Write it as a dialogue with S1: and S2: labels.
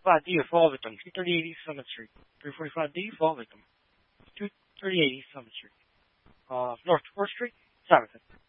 S1: 345D of Fall Victim, 230 East Summit Street. 345D, Fall Victim, 230 East Summit Street. North 4th Street, Saturday.